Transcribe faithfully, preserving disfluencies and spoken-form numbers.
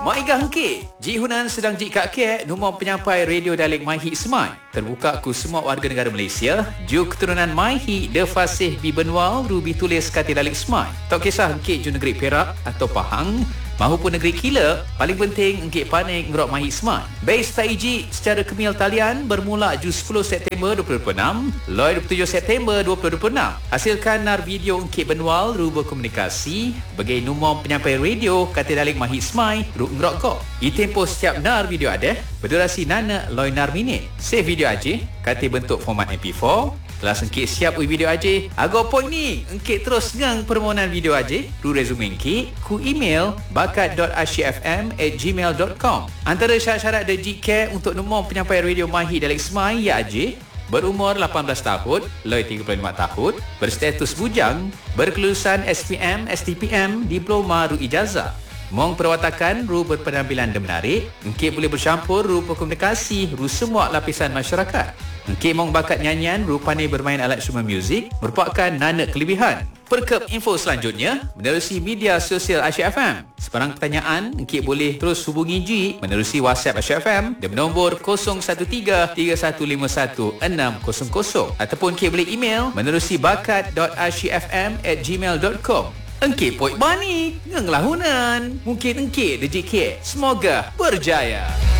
Mak Igah Hengkit, Ji Hunan sedang Ji Kak Kek, nombor penyampai radio Dialek MyHit Semai. Terbuka ku semua warga negara Malaysia, ju keturunan MyHit, De Fasih Bi Benwal, Rubi tulis kata Dialek Semai. Tak kisah Hengkit ju negeri Perak atau Pahang, mahupun negeri Kila, paling penting Hengkit panik ngerok MyHit Semai. Base Taiji secara kemil talian bermula ju sepuluh September dua ribu dua puluh enam, loi dua puluh tujuh September dua ribu dua puluh enam. Hasilkan nar video Hengkit Benwal, Ru berkomunikasi, bagi nombor penyampai radio kata Dialek MyHit Semai, Ru ngerok kok. Itempo setiap nar video ada, berdurasi nana loi nar minit. Save video aja, kata bentuk format M P four. Telah Hengkit siap ui video aja. Agak point ni, Hengkit terus ngang permohonan video aja. Ru resume Hengkit, ku email bakat dot asyikfm at gmail dot com. Antara syarat-syarat D J Care untuk nombor penyampai radio MyHit Dialek Semai ya aja. Berumur lapan belas tahun, loi tiga puluh lima tahun, berstatus bujang, berkelulusan S P M, S T P M, diploma Ru ijazah. Mong perwatakan, Ru berpenampilan dan menarik. Hengkit boleh bercampur, Ru berkomunikasi, Ru semua lapisan masyarakat. Hengkit mong bakat nyanyian, Ru pandai bermain alat instrumen muzik, merupakan nana kelebihan. Perkep info selanjutnya menerusi media sosial Asyik F M. Sebarang pertanyaan, Hengkit boleh terus hubungi Ji menerusi WhatsApp Asyik F M dan nombor kosong satu tiga tiga satu lima satu enam kosong kosong ataupun Hengkit boleh email menerusi bakat dot asyikfm at gmail dot com. Hengkit poik bani, ngeng lahunan. Mungkin Hengkit D J K. Semoga berjaya.